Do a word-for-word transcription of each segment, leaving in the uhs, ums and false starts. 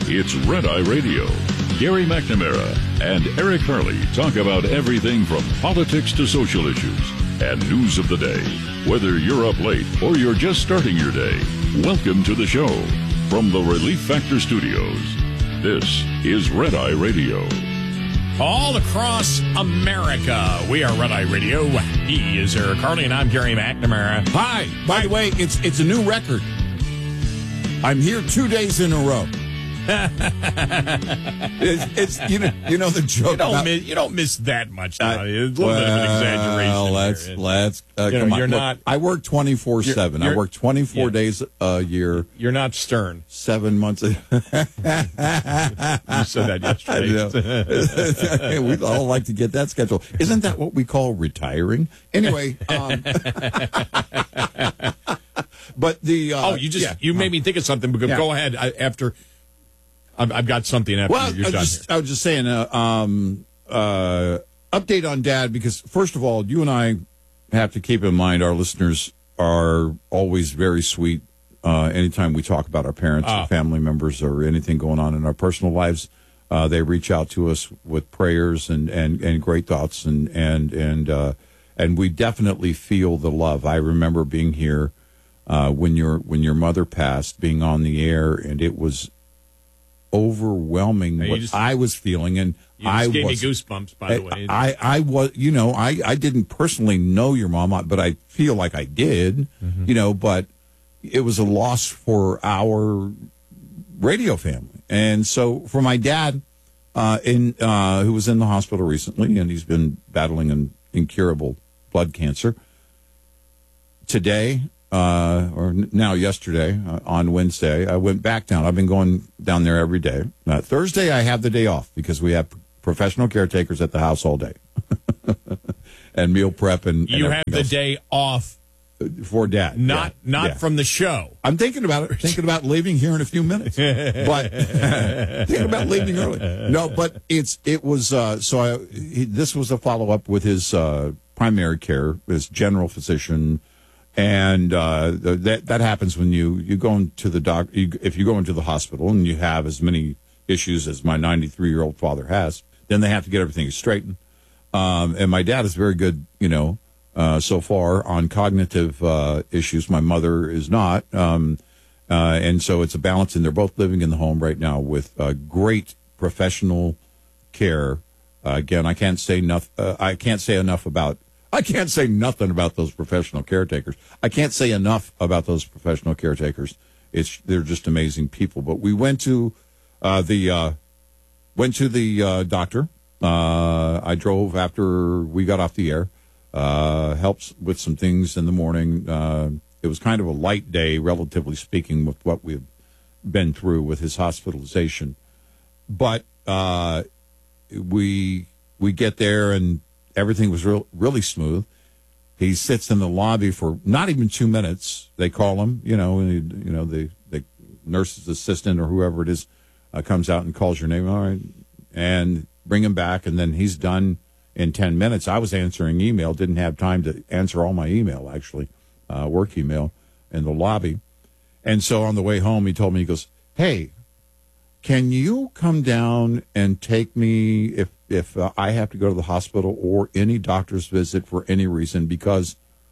It's Red Eye Radio. Gary McNamara and Eric Harley talk about everything from politics to social issues and news of the day. Whether you're up late or you're just starting your day, welcome to the show. From the Relief Factor Studios, this is Red Eye Radio. All across America, we are Red Eye Radio. He is Eric Harley, and I'm Gary McNamara. Hi. By the way, it's it's a new record. I'm here two days in a row. it's, it's you know you know the joke. You don't, about, miss, you don't miss that much now. Uh, It's a little well, bit of an exaggeration. Well, let's there. let's uh, you know, come on. you're Look, not. I work twenty-four seven. I work twenty-four yeah. days a year. You're not stern. Seven months. A, you said that yesterday. We all like to get that schedule. Isn't that what we call retiring? Anyway. Um, but the uh, oh, you just yeah. you made me think of something. Because yeah. Go ahead. I, after I've, I've got something after well, you're I done. Just, I was just saying. Uh, um, uh, update on Dad, because first of all, you and I have to keep in mind our listeners are always very sweet. Uh, anytime we talk about our parents uh, or family members or anything going on in our personal lives, uh, they reach out to us with prayers and, and, and great thoughts, and and and uh, and we definitely feel the love. I remember being here uh, when your when your mother passed, being on the air, and it was overwhelming what just, I was feeling, and you just I gave was, me goosebumps. By the way, I, I was, you know, I, I didn't personally know your mom, but I feel like I did, mm-hmm. you know, but it was a loss for our radio family, and so for my dad, uh, in uh, who was in the hospital recently, and he's been battling an incurable blood cancer. Today. Uh, or now yesterday, uh, on Wednesday, I went back down. I've been going down there every day. Uh, Thursday, I have the day off because we have professional caretakers at the house all day. And meal prep and, and you have the else. day off for Dad. Not yeah, not yeah. from the show. I'm thinking about it, thinking about leaving here in a few minutes. But thinking about leaving early. No, but it's it was, uh, so I, he, this was a follow-up with his uh, primary care, his general physician. And uh, that that happens when you, you go into the doc. You, if you go into the hospital and you have as many issues as my ninety-three-year-old father has, then they have to get everything straightened. Um, and my dad is very good, you know, uh, so far on cognitive uh, issues. My mother is not. Um, uh, and so it's a balance, and they're both living in the home right now with uh, great professional care. Uh, again, I can't say enough. Uh, I can't say enough about. I can't say nothing about those professional caretakers. I can't say enough about those professional caretakers. It's they're just amazing people. But we went to uh, the uh, went to the uh, doctor. Uh, I drove after we got off the air. Uh, helps with some things in the morning. Uh, it was kind of a light day, relatively speaking, with what we've been through with his hospitalization. But uh, we we get there and. Everything was real, really smooth. He sits in the lobby for not even two minutes. They call him, you know, and he, you know the the nurse's assistant or whoever it is uh, comes out and calls your name. All right, and bring him back, and then he's done in ten minutes. I was answering email, didn't have time to answer all my email actually, uh, work email in the lobby, and so on the way home he told me, he goes, "Hey, can you come down and take me if if uh, I have to go to the hospital or any doctor's visit for any reason? Because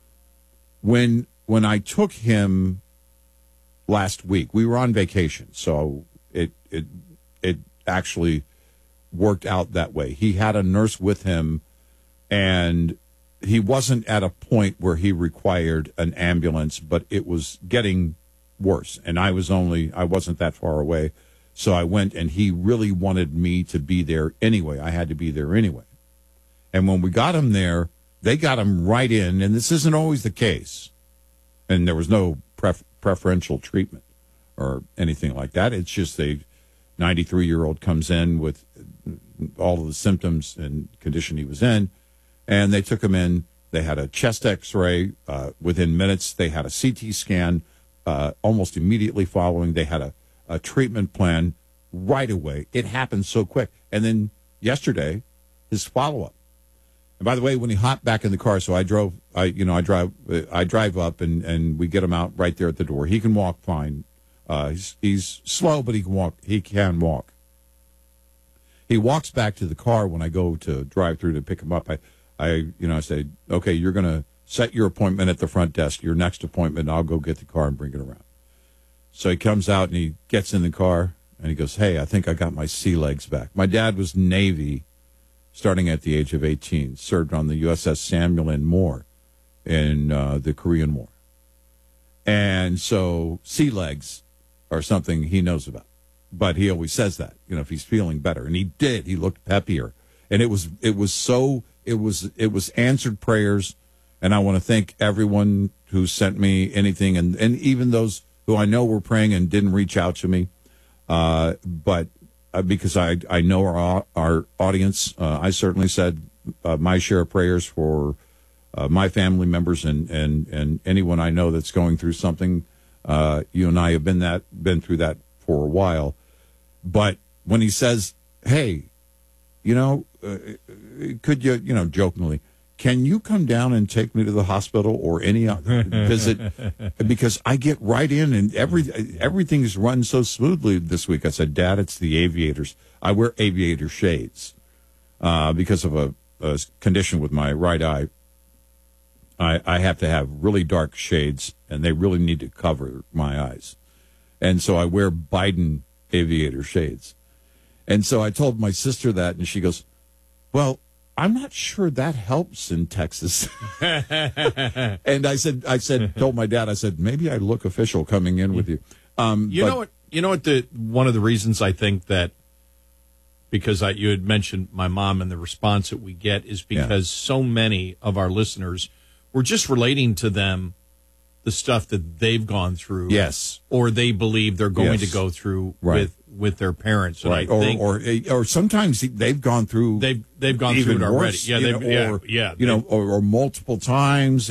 when when I took him last week, we were on vacation, so it it it actually worked out that way. He had a nurse with him, and he wasn't at a point where he required an ambulance, but it was getting worse, and I was only I wasn't that far away. So I went, and he really wanted me to be there anyway. I had to be there anyway. And when we got him there, they got him right in, and this isn't always the case. And there was no pref- preferential treatment or anything like that. It's just a ninety-three-year-old comes in with all of the symptoms and condition he was in, and they took him in. They had a chest X-ray. Uh, within minutes, they had a C T scan. Uh, almost immediately following, they had a a treatment plan right away. It happened so quick. And then yesterday, his follow-up. And by the way, when he hopped back in the car, so I drove, I you know, I drive, I drive up and, and we get him out right there at the door. He can walk fine Uh, he's, he's slow, but he can walk. He can walk. He walks back to the car when I go to drive through to pick him up. I, I, you know, I say, okay, you're going to set your appointment at the front desk. Your next appointment, I'll go get the car and bring it around. So he comes out and he gets in the car and he goes, hey, I think I got my sea legs back. My dad was Navy starting at the age of eighteen, served on the U S S Samuel N. Moore in uh, the Korean War. And so sea legs are something he knows about. But he always says that, you know, if he's feeling better. And he did. He looked peppier. And it was it was so it was it was answered prayers. And I want to thank everyone who sent me anything, and, and even those who I know were praying and didn't reach out to me. Uh, but uh, because I I know our our audience, uh, I certainly said uh, my share of prayers for uh, my family members and, and, and anyone I know that's going through something. Uh, you and I have been that been through that for a while. But when he says, hey, you know, uh, could you, you know, jokingly, can you come down and take me to the hospital or any other visit? Because I get right in and every everything's run so smoothly this week. I said, Dad, it's the aviators. I wear aviator shades uh, because of a, a condition with my right eye. I, I have to have really dark shades, and they really need to cover my eyes. And so I wear Biden aviator shades. And so I told my sister that, and she goes, well, I'm not sure that helps in Texas. And I said, I said, told my dad, I said, maybe I look official coming in with you. Um, you but, know what? You know what? The one of the reasons I think that, because I, you had mentioned my mom and the response that we get is because yeah. so many of our listeners were just relating to them the stuff that they've gone through, yes, or they believe they're going yes. to go through right. with with their parents, and right? I Or, think, or or sometimes they've gone through they've they've gone even through it already, worse, yeah, you they've, know, yeah, or, yeah, you know, or, or multiple times.